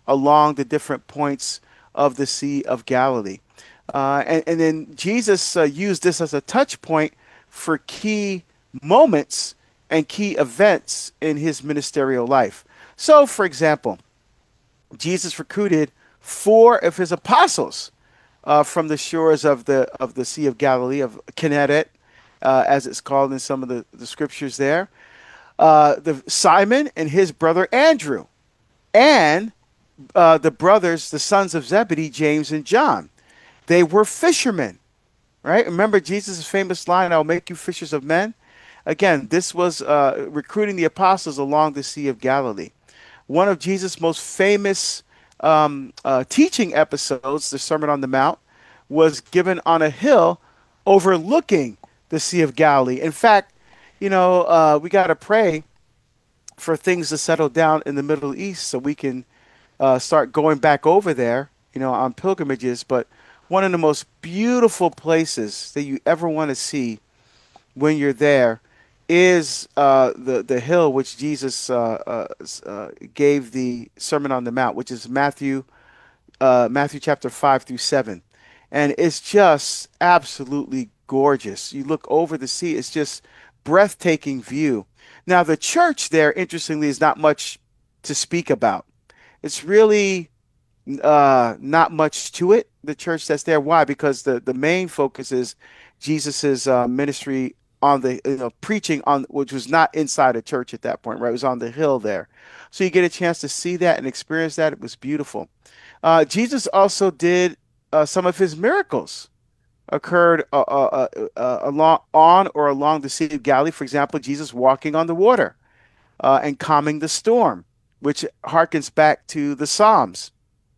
along the different points of the Sea of Galilee. And then Jesus used this as a touch point for key moments and key events in his ministerial life. So, for example, Jesus recruited four of his apostles from the shores of the Sea of Galilee, of Kinneret, as it's called in some of the scriptures there. The Simon and his brother Andrew, and the brothers, the sons of Zebedee, James and John. They were fishermen, right? Remember Jesus' famous line, "I'll make you fishers of men." Again, this was recruiting the apostles along the Sea of Galilee. One of Jesus' most famous teaching episodes, the Sermon on the Mount, was given on a hill overlooking the Sea of Galilee. In fact, we got to pray for things to settle down in the Middle East so we can start going back over there, on pilgrimages. But one of the most beautiful places that you ever want to see when you're there is the hill which Jesus gave the Sermon on the Mount, which is Matthew chapter 5 through 7, and it's just absolutely gorgeous. You look over the sea; it's just breathtaking view. Now, the church there, interestingly, is not much to speak about. It's really not much to it. The church that's there. Why? Because the main focus is Jesus's ministry on the preaching on, which was not inside a church at that point, right? It was on the hill there. So you get a chance to see that and experience that. It was beautiful. Jesus also did some of his miracles occurred along on or along the Sea of Galilee. For example, Jesus walking on the water and calming the storm, which harkens back to the Psalms.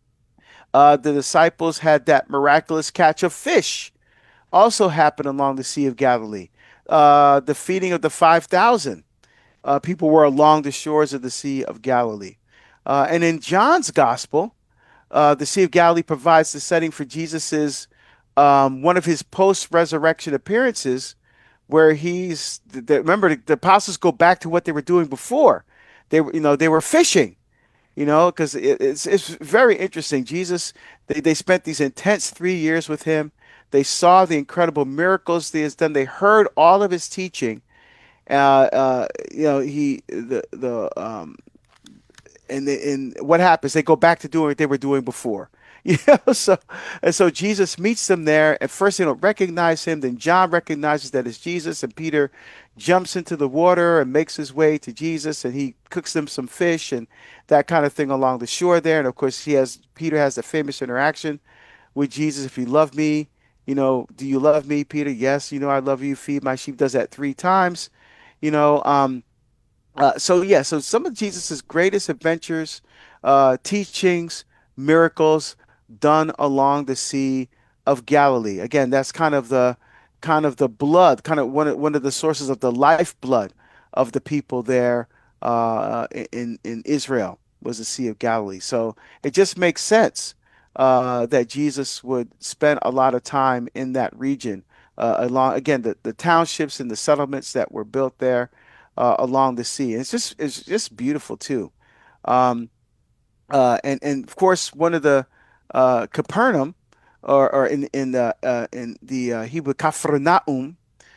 The disciples had that miraculous catch of fish, also happened along the Sea of Galilee. The feeding of the 5,000 people were along the shores of the Sea of Galilee. And in John's gospel, the Sea of Galilee provides the setting for Jesus's one of his post-resurrection appearances, where remember the apostles go back to what they were doing before. They were fishing, because it's very interesting. Jesus, they spent these intense 3 years with him. They saw the incredible miracles he has done. They heard all of his teaching. He the and what happens? They go back to doing what they were doing before. So Jesus meets them there. At first, they don't recognize him. Then John recognizes that it's Jesus, and Peter jumps into the water and makes his way to Jesus, and he cooks them some fish and that kind of thing along the shore there. And of course, Peter has a famous interaction with Jesus. If you love me, do you love me, Peter? Yes, I love you. Feed my sheep. Does that 3 times. You know, um, so some of Jesus's greatest adventures, teachings, miracles done along the Sea of Galilee. Again, that's kind of the blood, kind of one of the sources of the lifeblood of the people there in Israel was the Sea of Galilee. So it just makes sense that Jesus would spend a lot of time in that region, along again the townships and the settlements that were built there along the sea. And it's just beautiful too. Um, and of course, one of the Capernaum, or in the Hebrew Capernaum,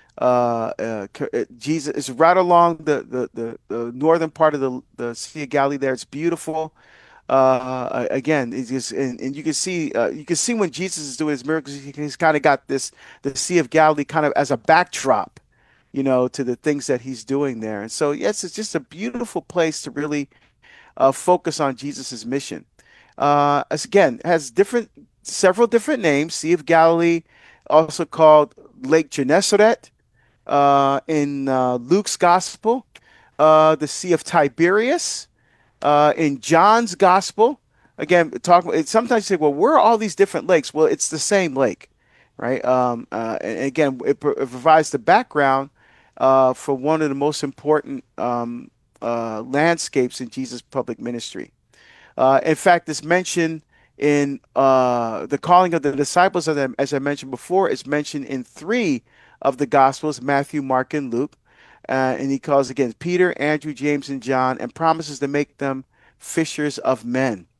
Jesus is right along the northern part of the Sea of Galilee. There, it's beautiful. Again, it's just, and you can see when Jesus is doing his miracles, he's kind of got the Sea of Galilee kind of as a backdrop, to the things that he's doing there. And so, yes, it's just a beautiful place to really focus on Jesus's mission. Again, has several different names. Sea of Galilee, also called Lake Gennesaret in Luke's Gospel. The Sea of Tiberias in John's Gospel. Again, sometimes you say, well, where are all these different lakes? Well, it's the same lake, right? And again, it provides the background for one of the most important landscapes in Jesus' public ministry. In fact, it's mentioned in the calling of the disciples, as I mentioned before, is mentioned in three of the Gospels, Matthew, Mark, and Luke. And he calls again Peter, Andrew, James, and John, and promises to make them fishers of men.